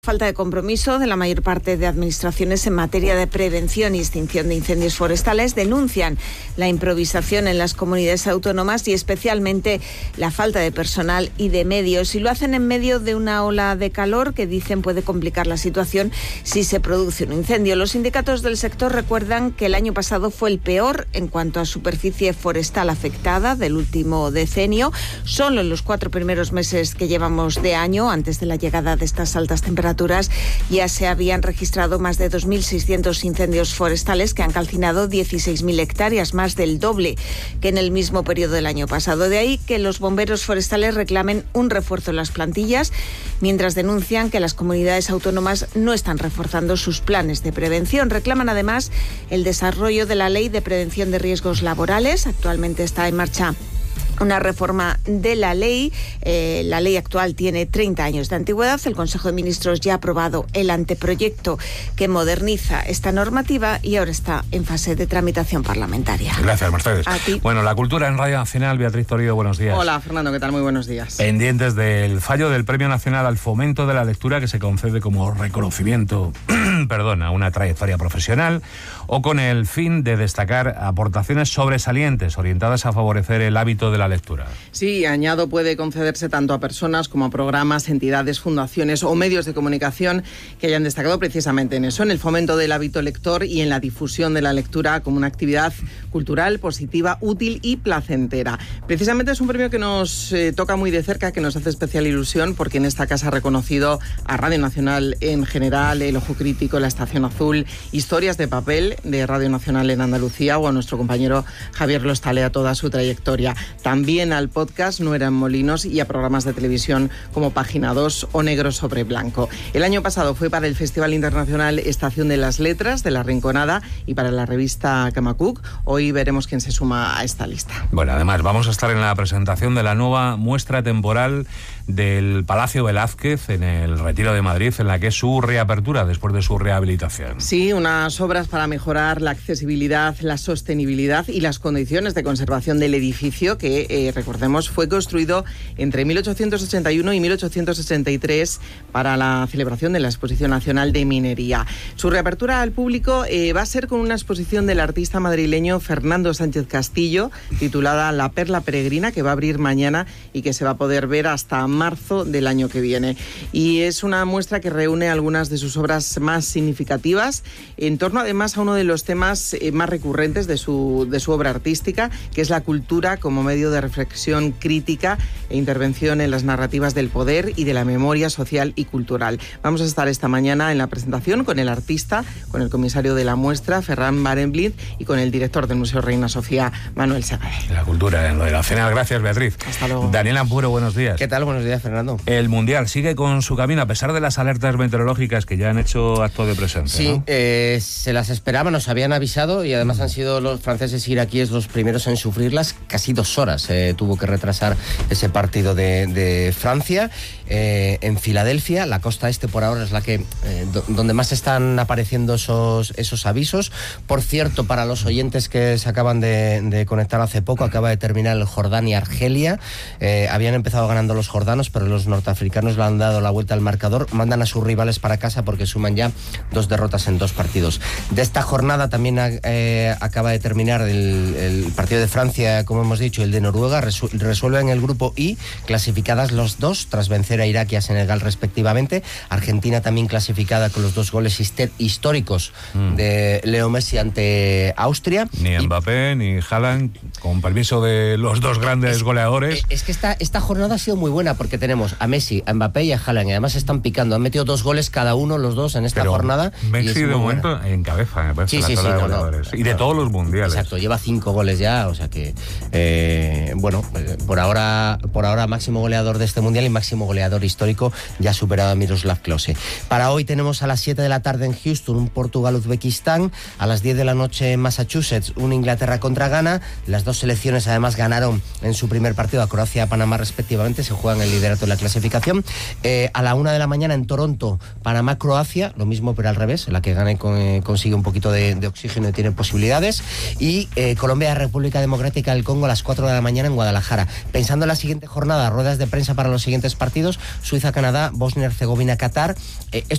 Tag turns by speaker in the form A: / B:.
A: Falta de compromiso de la mayor parte de administraciones en materia de prevención y extinción de incendios forestales denuncian la improvisación en las comunidades autónomas y especialmente la falta de personal y de medios. Y lo hacen en medio de una ola de calor que dicen puede complicar la situación si se produce un incendio. Los sindicatos del sector recuerdan que el año pasado fue el peor en cuanto a superficie forestal afectada del último decenio. Solo en los 4 primeros meses que llevamos de año, antes de la llegada de estas altas temperaturas, ya se habían registrado más de 2.600 incendios forestales que han calcinado 16.000 hectáreas, más del doble que en el mismo periodo del año pasado. De ahí que los bomberos forestales reclamen un refuerzo en las plantillas, mientras denuncian que las comunidades autónomas no están reforzando sus planes de prevención. Reclaman además el desarrollo de la Ley de Prevención de Riesgos Laborales. Actualmente está en marcha una reforma de la ley. La ley actual tiene 30 años de antigüedad. El Consejo de Ministros ya ha aprobado el anteproyecto que moderniza esta normativa y ahora está en fase de tramitación parlamentaria.
B: Gracias, Mercedes.
A: A ti.
B: Bueno, la cultura en Radio Nacional. Beatriz Torío, buenos días.
C: Hola, Fernando, ¿qué tal? Muy buenos días.
B: Pendientes del fallo del Premio Nacional al Fomento de la Lectura, que se concede como reconocimiento a una trayectoria profesional, o con el fin de destacar aportaciones sobresalientes orientadas a favorecer el hábito de la lectura.
C: Sí, añado, puede concederse tanto a personas como a programas, entidades, fundaciones o medios de comunicación que hayan destacado precisamente en eso, en el fomento del hábito lector y en la difusión de la lectura como una actividad cultural, positiva, útil y placentera. Precisamente es un premio que nos toca muy de cerca, que nos hace especial ilusión, porque en esta casa ha reconocido a Radio Nacional en general, El Ojo Crítico, La Estación Azul, Historias de Papel de Radio Nacional en Andalucía, o a nuestro compañero Javier Lostalea toda su trayectoria. También al podcast No eran molinos y a programas de televisión como Página 2 o Negro sobre Blanco. El año pasado fue para el Festival Internacional Estación de las Letras de La Rinconada y para la revista Camacuc. Hoy veremos quién se suma a esta lista.
B: Bueno, además vamos a estar en la presentación de la nueva muestra temporal del Palacio Velázquez en el Retiro de Madrid, en la que es su reapertura después de su rehabilitación.
C: Sí, unas obras para mejorar la accesibilidad, la sostenibilidad y las condiciones de conservación del edificio que, recordemos, fue construido entre 1881 y 1863 para la celebración de la Exposición Nacional de Minería. Su reapertura al público va a ser con una exposición del artista madrileño Fernando Sánchez Castillo, titulada La Perla Peregrina, que va a abrir mañana y que se va a poder ver hasta marzo del año que viene. Y es una muestra que reúne algunas de sus obras más significativas, en torno además a uno de los temas más recurrentes de su obra artística, que es la cultura como medio de reflexión crítica e intervención en las narrativas del poder y de la memoria social y cultural. Vamos a estar esta mañana en la presentación con el artista, con el comisario de la muestra, Ferran Barenblind, y con el director del Museo Reina Sofía, Manuel Segade.
B: La cultura en lo de la cena. Gracias, Beatriz.
C: Hasta luego.
B: Daniel Ampuro, buenos días.
D: ¿Qué tal? Buenos días, Fernando.
B: El Mundial sigue con su camino a pesar de las alertas meteorológicas que ya han hecho acto de presencia.
D: Sí,
B: ¿no?
D: se las esperaban, nos habían avisado, y además han sido los franceses e iraquíes los primeros en sufrirlas. Casi 2 horas tuvo que retrasar ese partido de Francia. En Filadelfia, la costa este por ahora es la que donde más están apareciendo esos avisos. Por cierto, para los oyentes que se acaban de conectar hace poco, acaba de terminar el Jordania-Argelia. Habían empezado ganando los jordanos, pero los norteafricanos le han dado la vuelta al marcador. Mandan a sus rivales para casa porque suman ya 2 derrotas en 2 partidos. De esta jornada también acaba de terminar el partido de Francia, como hemos dicho, el de Noruega. Resuelven el grupo I, clasificadas los 2 tras vencer a Irak y a Senegal respectivamente. Argentina también clasificada con los 2 goles históricos de Leo Messi ante Austria.
B: Ni Mbappé ni Haaland, con permiso de los 2 grandes goleadores.
D: Es que esta jornada ha sido muy buena porque tenemos a Messi, a Mbappé y a Haaland, y además están picando. Han metido 2 goles cada uno, los 2 en esta jornada.
B: Messi de momento encabeza, me parece,
D: sí,
B: la tabla de goleadores. Y de todos los mundiales.
D: Exacto, lleva 5 goles ya, o sea que por ahora máximo goleador de este mundial y máximo goleador histórico, ya superado a Miroslav Klose. Para hoy tenemos a las 7 de la tarde en Houston un Portugal-Uzbekistán, a las 10 de la noche en Massachusetts un Inglaterra contra Ghana. Las 2 selecciones además ganaron en su primer partido a Croacia y a Panamá respectivamente, se juegan el liderato de la clasificación. A la 1 de la mañana en Toronto, Panamá-Croacia, lo mismo pero al revés, la que gane consigue un poquito de oxígeno y tiene posibilidades. Y Colombia-República Democrática del Congo a las 4 de la mañana en Guadalajara. Pensando en la siguiente jornada, ruedas de prensa para los siguientes partidos: Suiza-Canadá, Bosnia-Herzegovina-Qatar.